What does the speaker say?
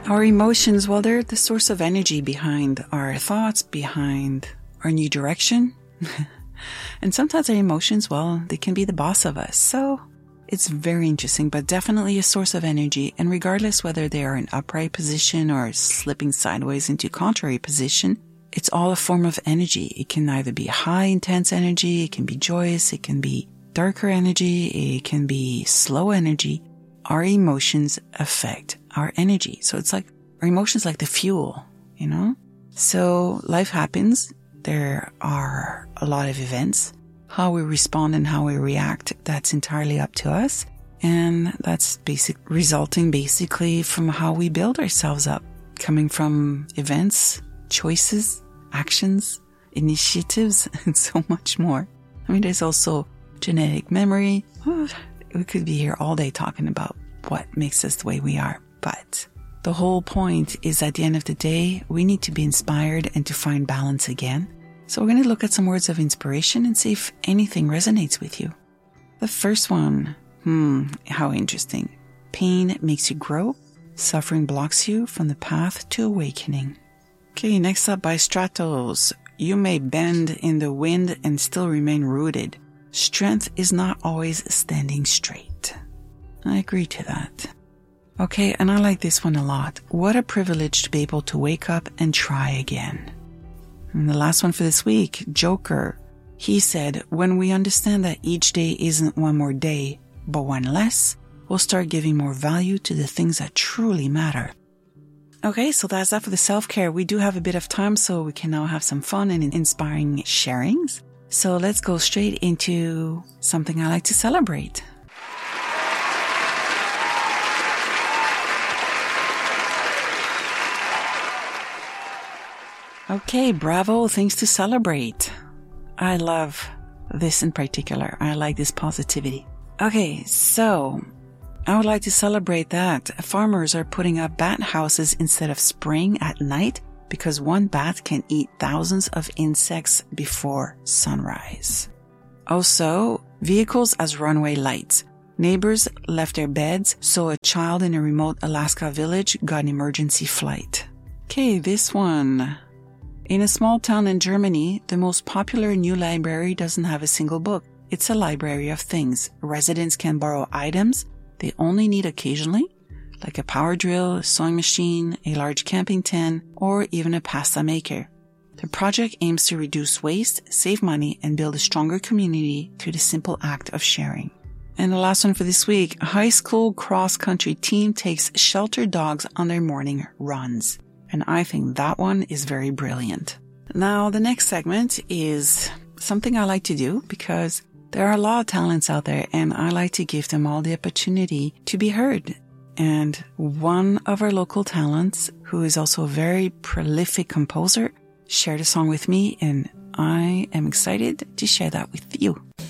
Our emotions, well, they're the source of energy behind our thoughts, behind our new direction. And sometimes our emotions, well, they can be the boss of us. So it's very interesting, but definitely a source of energy. And regardless whether they are in upright position or slipping sideways into contrary position, it's all a form of energy. It can either be high, intense energy, it can be joyous, it can be darker energy, it can be slow energy. Our emotions affect our energy. So it's like our emotions like the fuel, you know? So life happens. There are a lot of events. How we respond and how we react, that's entirely up to us. And that's resulting basically from how we build ourselves up, coming from events, choices, actions, initiatives, and so much more. I mean, there's also genetic memory. We could be here all day talking about what makes us the way we are. But the whole point is at the end of the day, we need to be inspired and to find balance again. So we're going to look at some words of inspiration and see if anything resonates with you. The first one, how interesting. Pain makes you grow. Suffering blocks you from the path to awakening. Okay, next up by Stratos. You may bend in the wind and still remain rooted. Strength is not always standing straight. I agree to that. Okay, and I like this one a lot. What a privilege to be able to wake up and try again. And the last one for this week, Joker. He said, when we understand that each day isn't one more day, but one less, we'll start giving more value to the things that truly matter. Okay, so that's that for the self-care. We do have a bit of time, so we can now have some fun and inspiring sharings. So let's go straight into something I like to celebrate. Okay, bravo, things to celebrate. I love this in particular. I like this positivity. Okay, so I would like to celebrate that farmers are putting up bat houses instead of spraying at night because one bat can eat thousands of insects before sunrise. Also, vehicles as runway lights. Neighbors left their beds, so a child in a remote Alaska village got an emergency flight. Okay, this one. In a small town in Germany, the most popular new library doesn't have a single book. It's a library of things. Residents can borrow items they only need occasionally, like a power drill, a sewing machine, a large camping tent, or even a pasta maker. The project aims to reduce waste, save money, and build a stronger community through the simple act of sharing. And the last one for this week, a high school cross-country team takes shelter dogs on their morning runs. And I think that one is very brilliant. Now, the next segment is something I like to do because there are a lot of talents out there and I like to give them all the opportunity to be heard. And one of our local talents, who is also a very prolific composer, shared a song with me and I am excited to share that with you.